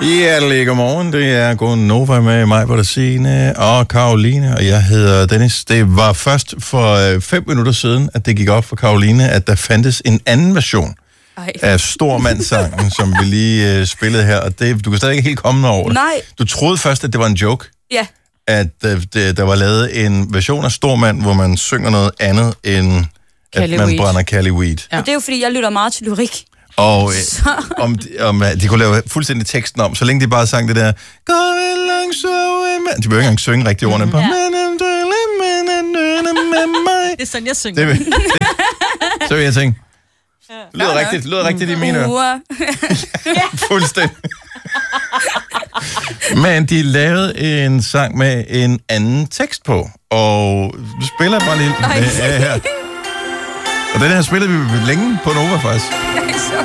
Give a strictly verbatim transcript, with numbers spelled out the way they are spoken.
Hjertelig godmorgen. Det er Gonova med mig, Bertine og Karoline, og jeg hedder Dennis. Det var først for øh, fem minutter siden, at det gik op for Karoline, at der fandtes en anden version Ej. af Stormandssangen, som vi lige øh, spillede her, og det, du kan stadig ikke helt komme over det. Nej. Du troede først, at det var en joke. Ja. At øh, det, der var lavet en version af Stormand, hvor man synger noget andet end, Cali at man Weed. brænder Cali Weed. Ja. Og det er jo, fordi jeg lytter meget til lyrik. Og øh, om, om de kunne lave fuldstændig teksten om, så længe de bare sang det der, gå langt så de behøver ikke engang synge rigtig ordene. Mm, ja. Det er sådan, jeg synger. Det, det, så vil jeg tænke, det lyder rigtigt, det lyder rigtigt i mine ører. Ja, fuldstændig. Men de lavede en sang med en anden tekst på, og du spiller bare lige med her. Og den her spillede vi længe på Nova faktisk.